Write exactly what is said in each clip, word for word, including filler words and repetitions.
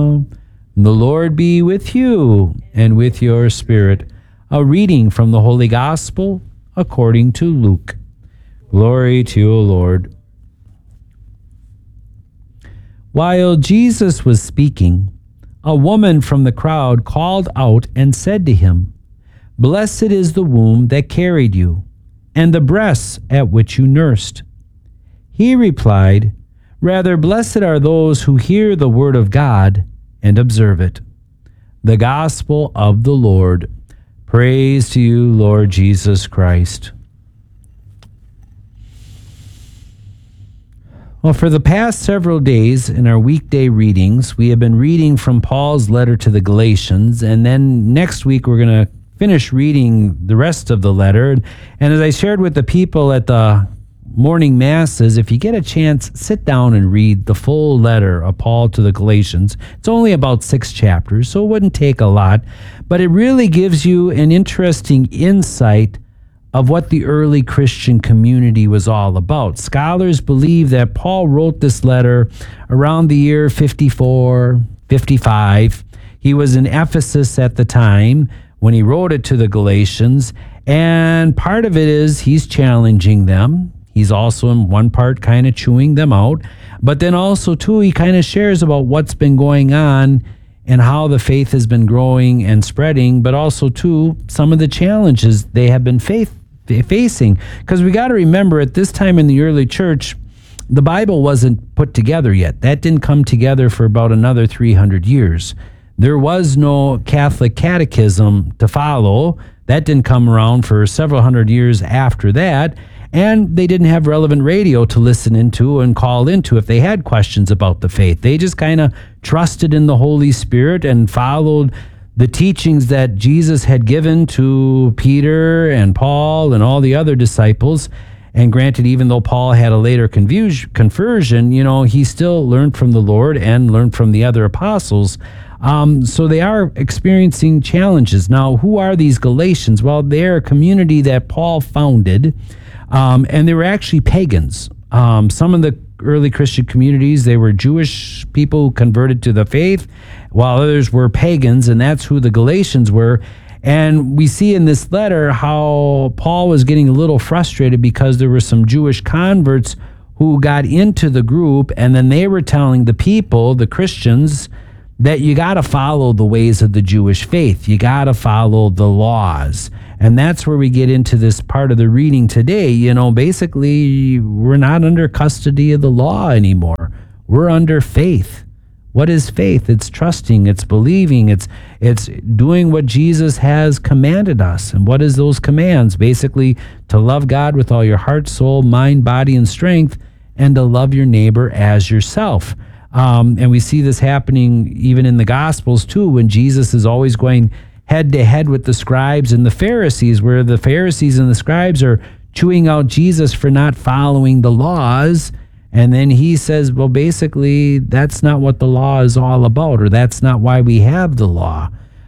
The Lord be with you and with your spirit. A reading from the Holy Gospel according to Luke. Glory to you, O Lord. While Jesus was speaking, a woman from the crowd called out and said to him, "Blessed is the womb that carried you, and the breasts at which you nursed." He replied, "Rather, blessed are those who hear the word of God and observe it." The Gospel of the Lord. Praise to you, Lord Jesus Christ. Well, for the past several days in our weekday readings, we have been reading from Paul's letter to the Galatians, and then next week we're going to finish reading the rest of the letter. And as I shared with the people at the morning masses, if you get a chance, sit down and read the full letter of Paul to the Galatians. It's only about six chapters, so it wouldn't take a lot, but it really gives you an interesting insight of what the early Christian community was all about. Scholars believe that Paul wrote this letter around the year fifty-four, fifty-five. He was in Ephesus at the time when he wrote it to the Galatians, and part of it is he's challenging them. He's also in one part kind of chewing them out, but then also too, he kind of shares about what's been going on and how the faith has been growing and spreading, but also too, some of the challenges they have been faith facing. Because we got to remember, at this time in the early church, the Bible wasn't put together yet. That didn't come together for about another three hundred years. There was no Catholic catechism to follow. That didn't come around for several hundred years after that. And they didn't have relevant radio to listen into and call into if they had questions about the faith. They just kind of trusted in the Holy Spirit and followed the teachings that Jesus had given to Peter and Paul and all the other disciples. And granted, even though Paul had a later conversion, you know, he still learned from the Lord and learned from the other apostles. Um, so they are experiencing challenges. Now, who are these Galatians? Well, they're a community that Paul founded. Um, and they were actually pagans. Um, some of the early Christian communities, they were Jewish people who converted to the faith, while others were pagans, and that's who the Galatians were. And we see in this letter how Paul was getting a little frustrated because there were some Jewish converts who got into the group, and then they were telling the people, the Christians, that you got to follow the ways of the Jewish faith. You got to follow the laws. And that's where we get into this part of the reading today. You know, basically, we're not under custody of the law anymore. We're under faith. What is faith? It's trusting, it's believing, it's it's doing what Jesus has commanded us. And what is those commands? Basically, to love God with all your heart, soul, mind, body, and strength, and to love your neighbor as yourself. Um, and we see this happening even in the Gospels too, when Jesus is always going head to head with the scribes and the Pharisees, where the Pharisees and the scribes are chewing out Jesus for not following the laws. And then he says, well, basically, that's not what the law is all about, or that's not why we have the law.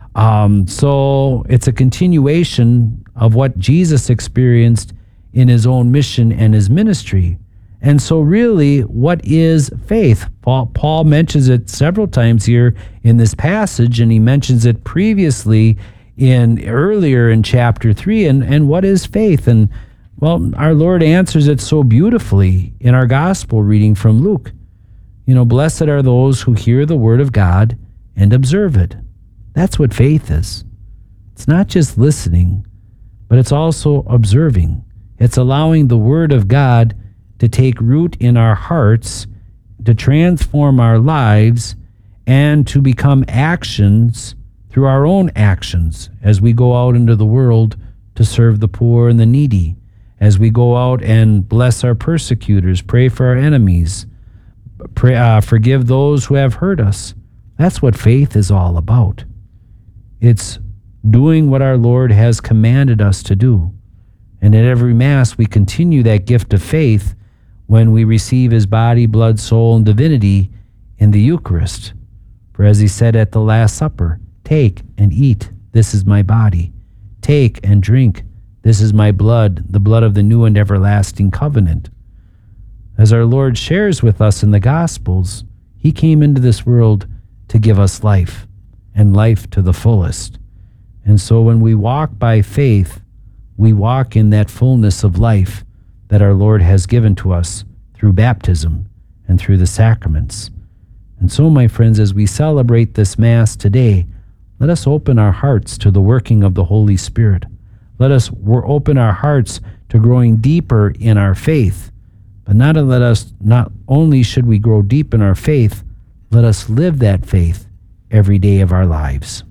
Um, so it's a continuation of what Jesus experienced in his own mission and his ministry. And so really, what is faith? Paul, Paul mentions it several times here in this passage, and he mentions it previously in earlier in chapter three. And, and what is faith? And well, our Lord answers it so beautifully in our gospel reading from Luke. You know, blessed are those who hear the word of God and observe it. That's what faith is. It's not just listening, but it's also observing. It's allowing the word of God to take root in our hearts, to transform our lives, and to become actions through our own actions as we go out into the world to serve the poor and the needy, as we go out and bless our persecutors, pray for our enemies, pray, uh, forgive those who have hurt us. That's what faith is all about. It's doing what our Lord has commanded us to do. And at every Mass, we continue that gift of faith when we receive his body, blood, soul, and divinity in the Eucharist. For as he said at the Last Supper, take and eat, this is my body. Take and drink, this is my blood, the blood of the new and everlasting covenant. As our Lord shares with us in the Gospels, he came into this world to give us life, and life to the fullest. And so when we walk by faith, we walk in that fullness of life that our Lord has given to us through baptism and through the sacraments. And so, my friends, as we celebrate this Mass today, let us open our hearts to the working of the Holy Spirit. Let us open our hearts to growing deeper in our faith. But not let us, not only should we grow deep in our faith, let us live that faith every day of our lives.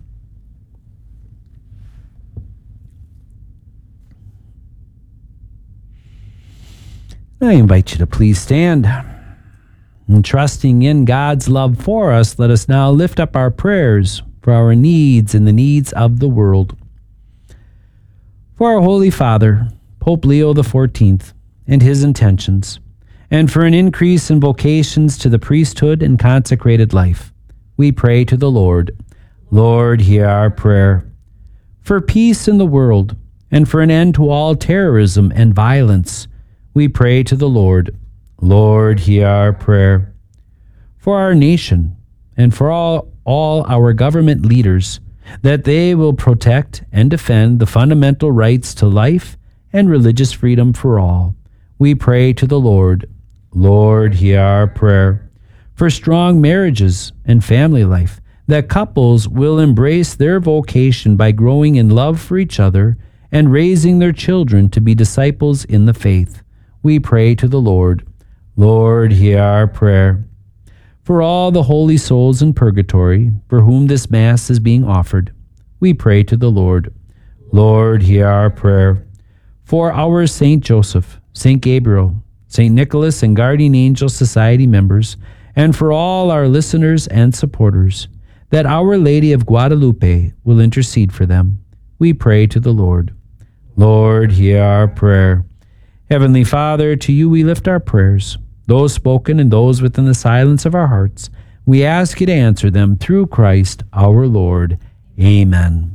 I invite you to please stand. And trusting in God's love for us, let us now lift up our prayers for our needs and the needs of the world. For our Holy Father, Pope Leo the fourteenth, and his intentions, and for an increase in vocations to the priesthood and consecrated life, we pray to the Lord. Lord, hear our prayer. For peace in the world, and for an end to all terrorism and violence, we pray to the Lord. Lord, hear our prayer. For our nation, and for all, all our government leaders, that they will protect and defend the fundamental rights to life and religious freedom for all, we pray to the Lord. Lord, hear our prayer. For strong marriages and family life, that couples will embrace their vocation by growing in love for each other and raising their children to be disciples in the faith, we pray to the Lord. Lord, hear our prayer. For all the holy souls in purgatory, for whom this Mass is being offered, we pray to the Lord. Lord, hear our prayer. For our Saint Joseph, Saint Gabriel, Saint Nicholas, and Guardian Angel Society members, and for all our listeners and supporters, that Our Lady of Guadalupe will intercede for them, we pray to the Lord. Lord, hear our prayer. Heavenly Father, to you we lift our prayers, those spoken and those within the silence of our hearts. We ask you to answer them through Christ our Lord. Amen.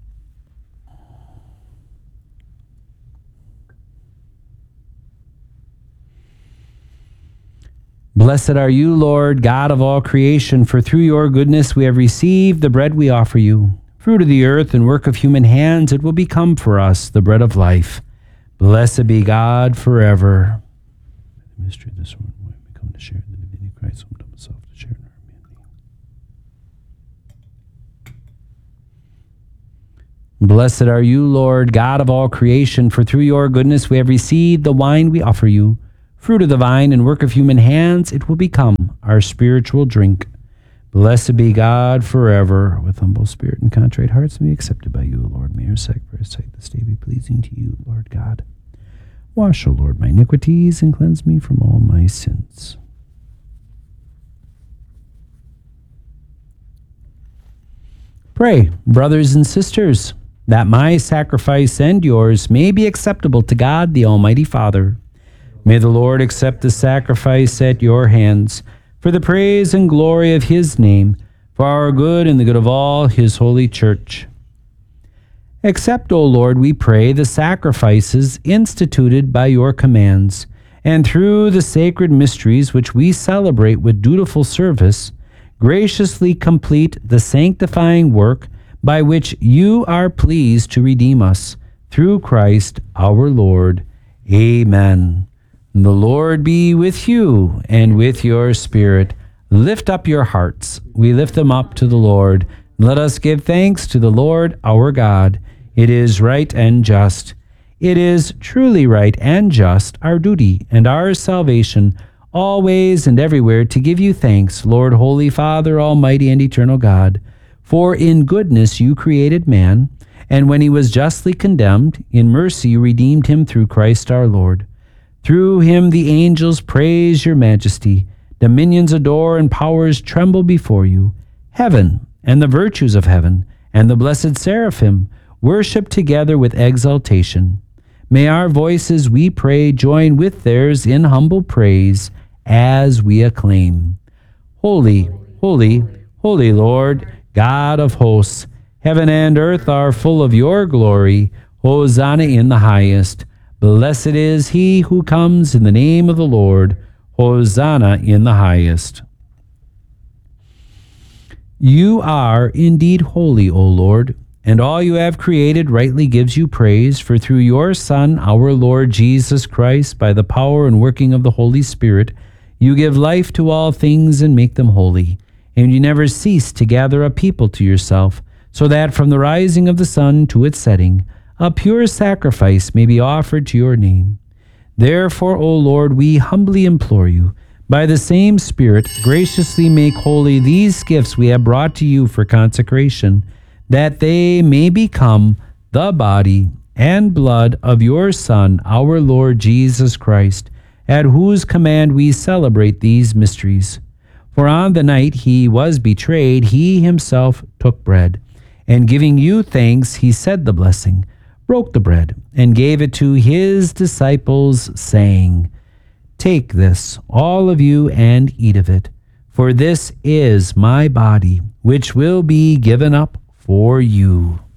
Blessed are you, Lord, God of all creation, for through your goodness we have received the bread we offer you. Fruit of the earth and work of human hands, it will become for us the bread of life. Blessed be God forever. The mystery of this one, we come to share in the divinity of Christ, whom himself to share in our humanity. Blessed are you, Lord, God of all creation, for through your goodness we have received the wine we offer you. Fruit of the vine and work of human hands, it will become our spiritual drink. Blessed be God forever. With humble spirit and contrite hearts, may be accepted by you, Lord. May our sacrifice this day be pleasing to you, Lord God. Wash, O Lord, my iniquities, and cleanse me from all my sins. Pray, brothers and sisters, that my sacrifice and yours may be acceptable to God, the Almighty Father. May the Lord accept the sacrifice at your hands, for the praise and glory of his name, for our good and the good of all his holy church. Accept, O Lord, we pray, the sacrifices instituted by your commands, and through the sacred mysteries which we celebrate with dutiful service, graciously complete the sanctifying work by which you are pleased to redeem us, through Christ our Lord. Amen. The Lord be with you and with your spirit. Lift up your hearts. We lift them up to the Lord. Let us give thanks to the Lord our God. It is right and just. It is truly right and just, our duty and our salvation, always and everywhere to give you thanks, Lord, Holy Father, Almighty and eternal God. For in goodness you created man, and when he was justly condemned, in mercy you redeemed him through Christ our Lord. Through him the angels praise your majesty, dominions adore, and powers tremble before you. Heaven and the virtues of heaven and the blessed seraphim worship together with exaltation. May our voices, we pray, join with theirs in humble praise as we acclaim. Holy, holy, holy Lord, God of hosts, heaven and earth are full of your glory. Hosanna in the highest. Blessed is he who comes in the name of the Lord. Hosanna in the highest. You are indeed holy, O Lord, and all you have created rightly gives you praise, for through your Son, our Lord Jesus Christ, by the power and working of the Holy Spirit, you give life to all things and make them holy. And you never cease to gather a people to yourself, so that from the rising of the sun to its setting, a pure sacrifice may be offered to your name. Therefore, O Lord, we humbly implore you, by the same Spirit, graciously make holy these gifts we have brought to you for consecration, that they may become the body and blood of your Son, our Lord Jesus Christ, at whose command we celebrate these mysteries. For on the night he was betrayed, he himself took bread, and giving you thanks, he said the blessing, broke the bread, and gave it to his disciples, saying, Take this, all of you, and eat of it, for this is my body, which will be given up for you.